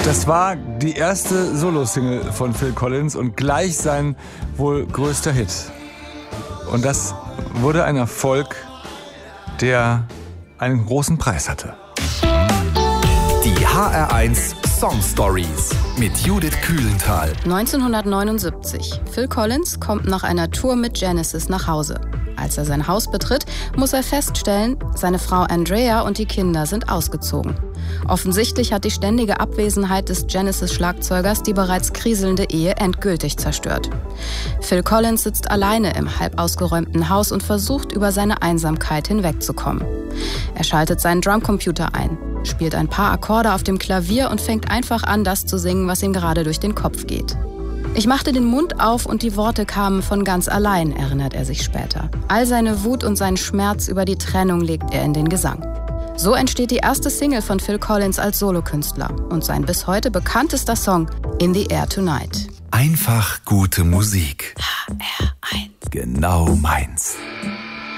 Das war die erste Solo-Single von Phil Collins und gleich sein wohl größter Hit. Und das wurde ein Erfolg, der einen großen Preis hatte. Die HR1 Song Stories mit Judith Kühlenthal. 1979. Phil Collins kommt nach einer Tour mit Genesis nach Hause. Als er sein Haus betritt, muss er feststellen, seine Frau Andrea und die Kinder sind ausgezogen. Offensichtlich hat die ständige Abwesenheit des Genesis-Schlagzeugers die bereits kriselnde Ehe endgültig zerstört. Phil Collins sitzt alleine im halb ausgeräumten Haus und versucht, über seine Einsamkeit hinwegzukommen. Er schaltet seinen Drumcomputer ein, spielt ein paar Akkorde auf dem Klavier und fängt einfach an, das zu singen, was ihm gerade durch den Kopf geht. Ich machte den Mund auf und die Worte kamen von ganz allein, erinnert er sich später. All seine Wut und seinen Schmerz über die Trennung legt er in den Gesang. So entsteht die erste Single von Phil Collins als Solokünstler und sein bis heute bekanntester Song In the Air Tonight. Einfach gute Musik. HR1. Genau meins.